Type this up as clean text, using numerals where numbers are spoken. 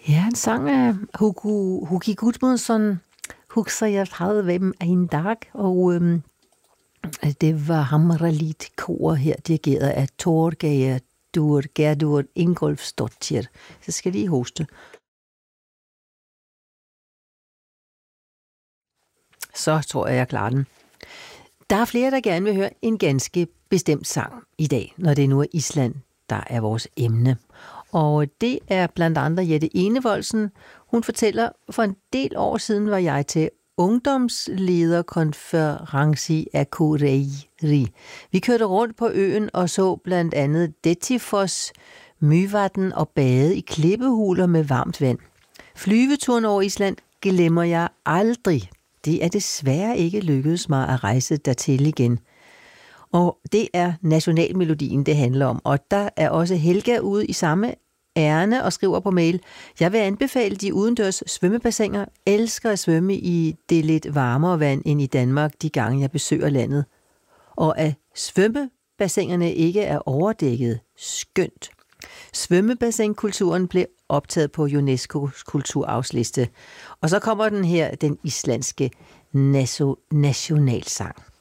Ja, en sang af Hugi Gudmundsson, Husker jeg havde hvem en dag, og det var Hamralit kor her, dirigeret af Gerdur Ingolfsdottir. Så skal jeg lige hoste. Så tror jeg klarer den. Der er flere, der gerne vil høre en ganske bestemt sang i dag, når det nu er Island, der er vores emne. Og det er blandt andre Jette Enevoldsen. Hun fortæller, for en del år siden var jeg til ungdomslederkonference i Akureyri. Vi kørte rundt på øen og så blandt andet Dettifoss, Mývatn og bade i klippehuler med varmt vand. Flyveturen over Island glemmer jeg aldrig. Det er desværre ikke lykkedes mig at rejse dertil igen. Og det er nationalmelodien, det handler om. Og der er også Helga ude i samme ærne og skriver på mail: Jeg vil anbefale de udendørs svømmebassiner. Elsker at svømme i det lidt varmere vand end i Danmark, de gange jeg besøger landet. Og at svømmebassinerne ikke er overdækket. Skønt. Svømmebassinkulturen blev optaget på UNESCO's kulturarvsliste. Og så kommer den her, den islandske nationalsang.